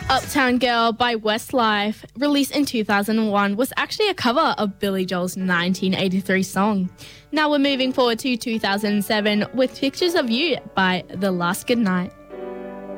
Uptown Girl by Westlife, released in 2001, was actually a cover of Billy Joel's 1983 song. Now we're moving forward to 2007 with Pictures of You by The Last Goodnight.